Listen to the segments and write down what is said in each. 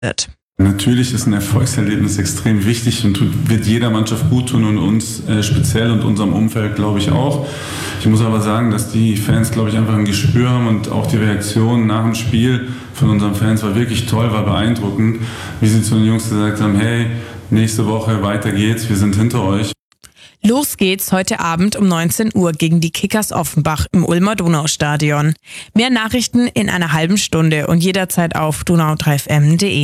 Natürlich ist ein Erfolgserlebnis extrem wichtig und wird jeder Mannschaft gut tun und uns speziell und unserem Umfeld, glaube ich, auch. Ich muss aber sagen, dass die Fans, glaube ich, einfach ein Gespür haben und auch die Reaktion nach dem Spiel von unseren Fans war wirklich toll, war beeindruckend, wie sie zu den Jungs gesagt haben, hey, nächste Woche, weiter geht's, wir sind hinter euch. Los geht's heute Abend um 19 Uhr gegen die Kickers Offenbach im Ulmer Donaustadion. Mehr Nachrichten in einer halben Stunde und jederzeit auf donau3fm.de.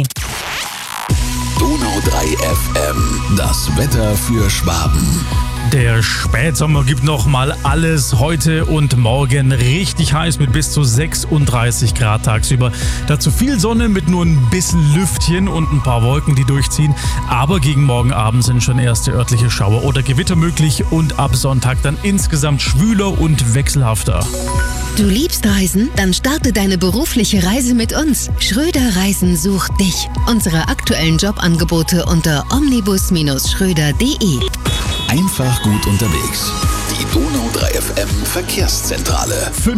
Donau 3 FM, das Wetter für Schwaben. Der Spätsommer gibt nochmal alles. Heute und morgen richtig heiß mit bis zu 36 Grad tagsüber. Dazu viel Sonne mit nur ein bisschen Lüftchen und ein paar Wolken, die durchziehen. Aber gegen morgen Abend sind schon erste örtliche Schauer oder Gewitter möglich und ab Sonntag dann insgesamt schwüler und wechselhafter. Du liebst Reisen? Dann starte deine berufliche Reise mit uns. Schröder Reisen sucht dich. Unsere aktuellen Jobangebote unter omnibus-schröder.de. Einfach gut unterwegs. Die Donau 3 FM Verkehrszentrale.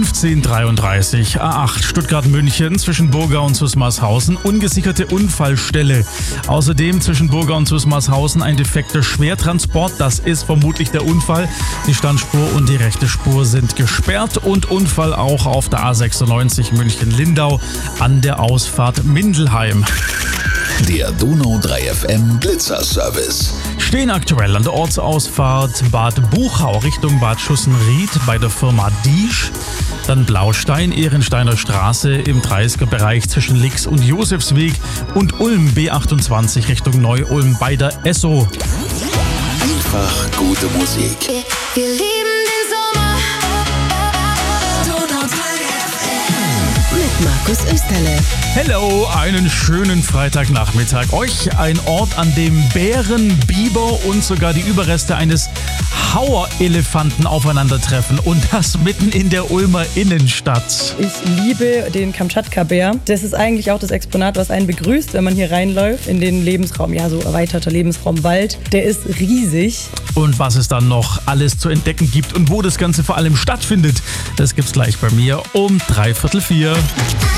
15:33 A8 Stuttgart-München zwischen Burgau und Zusmarshausen. Ungesicherte Unfallstelle. Außerdem zwischen Burgau und Zusmarshausen ein defekter Schwertransport. Das ist vermutlich der Unfall. Die Standspur und die rechte Spur sind gesperrt. Und Unfall auch auf der A96 München-Lindau an der Ausfahrt Mindelheim. Der Donau 3 FM Blitzerservice. Stehen aktuell an der Ortsausfahrt Bad Buchau Richtung Bad Schussenried bei der Firma Diesch. Dann Blaustein, Ehrensteiner Straße im 30er-Bereich zwischen Lix und Josefsweg und Ulm B28 Richtung Neu-Ulm bei der Esso. Einfach gute Musik. Wir lieben den Sommer. Donau 3 FM. Mit Markus Österle. Hello, einen schönen Freitagnachmittag. Euch ein Ort, an dem Bären, Biber und sogar die Überreste eines Hauerelefanten aufeinandertreffen und das mitten in der Ulmer Innenstadt. Ich liebe den Kamtschatka-Bär. Das ist eigentlich auch das Exponat, was einen begrüßt, wenn man hier reinläuft in den Lebensraum, ja, so erweiterter Lebensraum Wald. Der ist riesig. Und was es dann noch alles zu entdecken gibt und wo das Ganze vor allem stattfindet, das gibt's gleich bei mir um 3:45.